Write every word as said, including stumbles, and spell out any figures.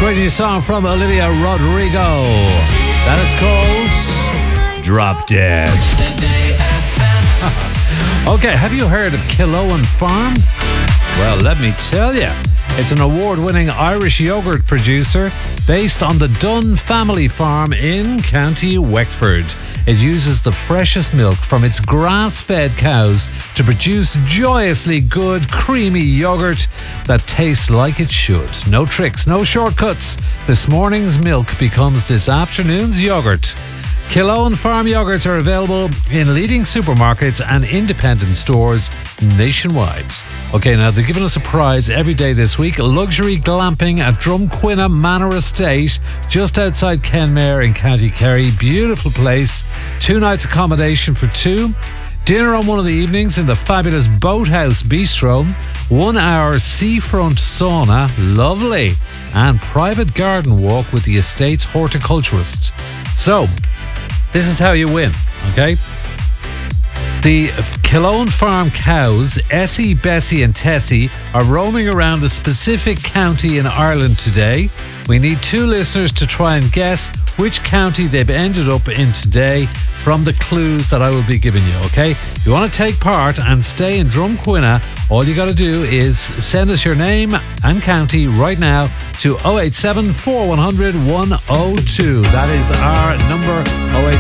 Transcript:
Great new song from Olivia Rodrigo. That is called Drop Dead. Okay, have you heard of Killowen Farm? Well, let me tell you. It's an award-winning Irish yogurt producer based on the Dunn family farm in County Wexford. It uses the freshest milk from its grass-fed cows to produce joyously good, creamy yogurt that tastes like it should. No tricks, no shortcuts. This morning's milk becomes this afternoon's yogurt. Killowen Farm yogurts are available in leading supermarkets and independent stores nationwide. Okay, now they're giving us a prize every day this week. Luxury glamping at Drumquinna Manor Estate, just outside Kenmare in County Kerry. Beautiful place. Two nights accommodation for two. Dinner on one of the evenings in the fabulous Boathouse Bistro. One hour seafront sauna. Lovely. And private garden walk with the estate's horticulturist. So, this is how you win, okay? The Killowen Farm cows, Essie, Bessie and Tessie, are roaming around a specific county in Ireland today. We need two listeners to try and guess which county they've ended up in today from the clues that I will be giving you, okay? If you want to take part and stay in Drumquinna, all you got to do is send us your name and county right now to oh eight seven, four one zero zero, one oh two. That is our number, oh eight